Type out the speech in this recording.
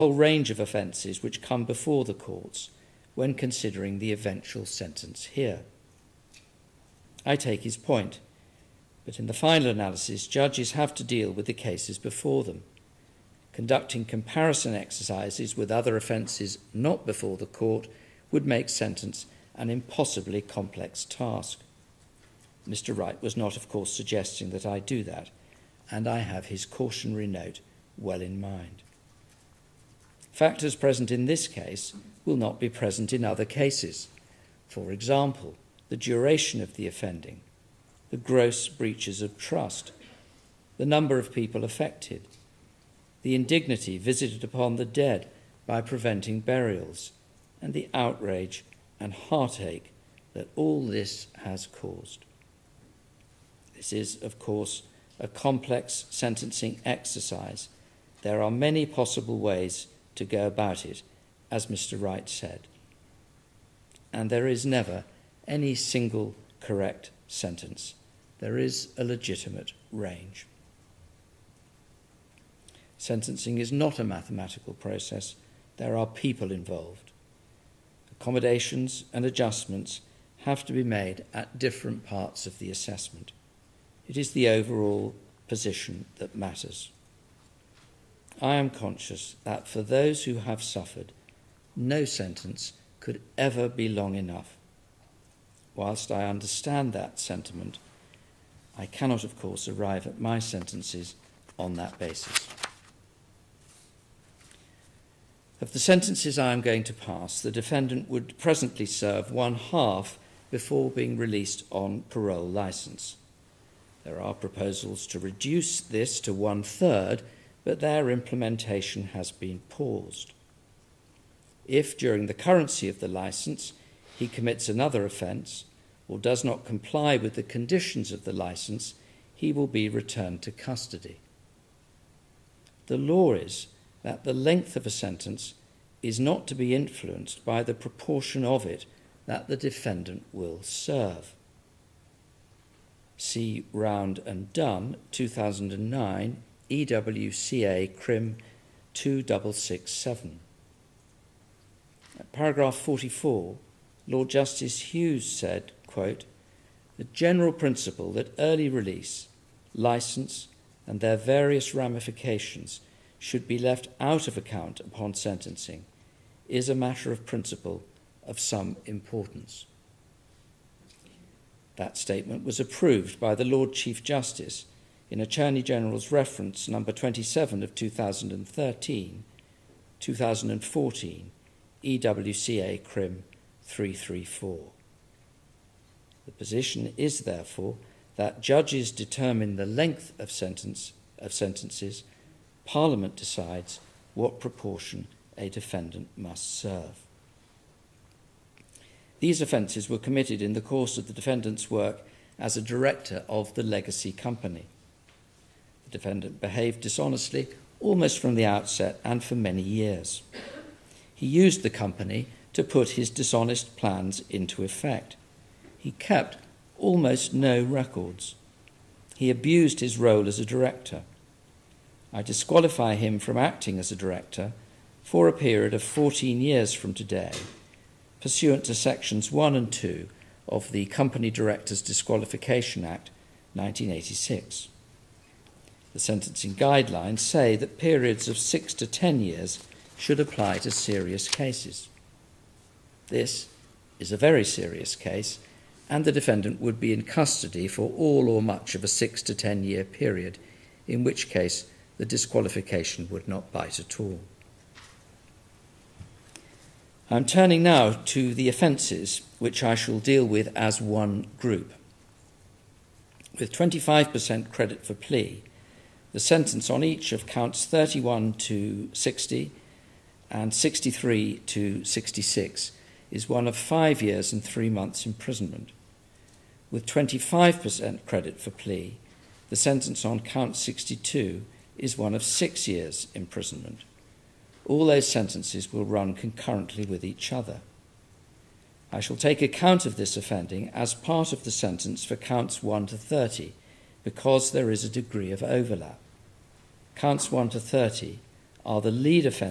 whole range of offences which come before the courts when considering the eventual sentence here. I take his point, but in the final analysis, judges have to deal with the cases before them. Conducting comparison exercises with other offences not before the court would make sentence an impossibly complex task. Mr. Wright was not, of course, suggesting that I do that, and I have his cautionary note well in mind. Factors present in this case will not be present in other cases. For example, the duration of the offending, the gross breaches of trust, the number of people affected, the indignity visited upon the dead by preventing burials, and the outrage and heartache that all this has caused. This is, of course, a complex sentencing exercise. There are many possible ways to go about it, as Mr. Wright said. And there is never any single correct sentence. There is a legitimate range. Sentencing is not a mathematical process. There are people involved. Accommodations and adjustments have to be made at different parts of the assessment. It is the overall position that matters. I am conscious that for those who have suffered, no sentence could ever be long enough. Whilst I understand that sentiment, I cannot, of course, arrive at my sentences on that basis. Of the sentences I am going to pass, the defendant would presently serve 1/2 before being released on parole licence. There are proposals to reduce this to 1/3, but their implementation has been paused. If, during the currency of the licence, he commits another offence or does not comply with the conditions of the licence, he will be returned to custody. The law is that the length of a sentence is not to be influenced by the proportion of it that the defendant will serve. See Round and Dunn, 2009, EWCA Crim 2667. At paragraph 44, Lord Justice Hughes said, quote, "The general principle that early release, licence, and their various ramifications should be left out of account upon sentencing is a matter of principle of some importance." That statement was approved by the Lord Chief Justice in Attorney General's reference number 27 of 2013, 2014, EWCA Crim 334. The position is, therefore, that judges determine the length of sentences. Parliament decides what proportion a defendant must serve. These offences were committed in the course of the defendant's work as a director of the legacy company. The defendant behaved dishonestly almost from the outset and for many years. He used the company to put his dishonest plans into effect. He kept almost no records. He abused his role as a director. I disqualify him from acting as a director for a period of 14 years from today, pursuant to sections 1 and 2 of the Company Directors Disqualification Act 1986. The sentencing guidelines say that periods of 6 to 10 years should apply to serious cases. This is a very serious case, and the defendant would be in custody for all or much of a 6 to 10 year period, in which case the disqualification would not bite at all. I'm turning now to the offences which I shall deal with as one group. With 25% credit for plea, the sentence on each of counts 31 to 60 and 63 to 66 is one of 5 years and 3 months imprisonment. With 25% credit for plea, the sentence on count 62 is one of 6 years imprisonment. All those sentences will run concurrently with each other. I shall take account of this offending as part of the sentence for counts 1 to 30 because there is a degree of overlap. Counts 1 to 30 are the lead offence